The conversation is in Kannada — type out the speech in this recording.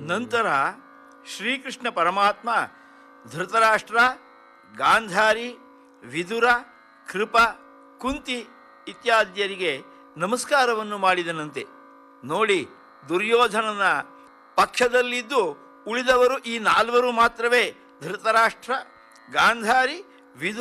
ನಂತರ ಶ್ರೀಕೃಷ್ಣ ಪರಮಾತ್ಮ ಧೃತರಾಷ್ಟ್ರ, ಗಾಂಧಾರಿ, ವಿದುರ, ಕೃಪ, ಕುಂತಿ ಇತ್ಯಾದಿಯರಿಗೆ ನಮಸ್ಕಾರವನ್ನು ಮಾಡಿದನಂತೆ. ನೋಡಿ, ದುರ್ಯೋಧನನ ಪಕ್ಷದಲ್ಲಿದ್ದು ಉಳಿದವರು ಈ 4 ಮಾತ್ರವೇ. ಧೃತರಾಷ್ಟ್ರ, ಗಾಂಧಾರಿ, ವಿದುರ